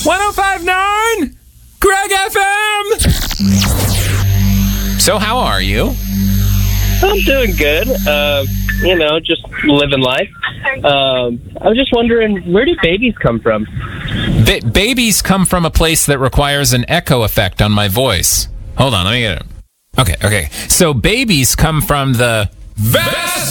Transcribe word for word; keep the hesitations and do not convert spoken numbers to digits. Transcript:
five point nine Greg F M. So how are you? I'm doing good. Uh, you know, just living life. Um, I was just wondering, where do babies come from? Ba- babies come from a place that requires an echo effect on my voice. Hold on, let me get it. Okay, okay. So babies come from the vast